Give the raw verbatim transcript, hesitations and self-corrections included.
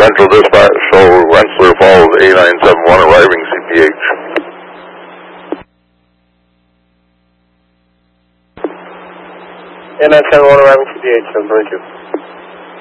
Central Dispatch, so Rensselaer Falls A nine seven one arriving C P H. A nine seven one arriving C P H, seven twenty-two.